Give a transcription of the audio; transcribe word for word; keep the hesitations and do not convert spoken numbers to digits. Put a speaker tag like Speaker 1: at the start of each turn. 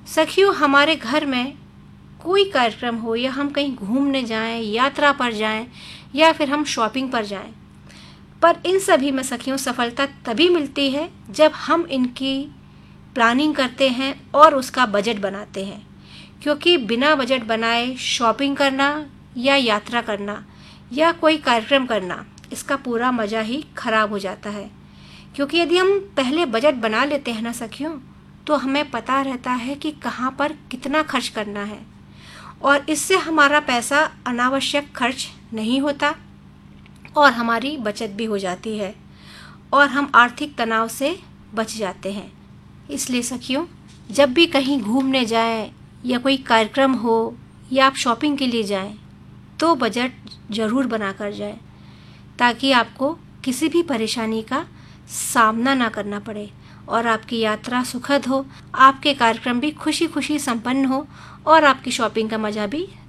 Speaker 1: सखियों, हमारे घर में कोई कार्यक्रम हो या हम कहीं घूमने जाएं, यात्रा पर जाएं या फिर हम शॉपिंग पर जाएं, पर इन सभी में सखियों सफलता तभी मिलती है जब हम इनकी प्लानिंग करते हैं और उसका बजट बनाते हैं। क्योंकि बिना बजट बनाए शॉपिंग करना या यात्रा करना या कोई कार्यक्रम करना, इसका पूरा मज़ा ही खराब हो जाता है। क्योंकि यदि हम पहले बजट बना लेते हैं ना सखियों, तो हमें पता रहता है कि कहाँ पर कितना खर्च करना है और इससे हमारा पैसा अनावश्यक खर्च नहीं होता और हमारी बचत भी हो जाती है और हम आर्थिक तनाव से बच जाते हैं। इसलिए सखियों, जब भी कहीं घूमने जाएं या कोई कार्यक्रम हो या आप शॉपिंग के लिए जाएं, तो बजट ज़रूर बना कर जाएं ताकि आपको किसी भी परेशानी का सामना ना करना पड़े और आपकी यात्रा सुखद हो, आपके कार्यक्रम भी खुशी खुशी संपन्न हो और आपकी शॉपिंग का मज़ा भी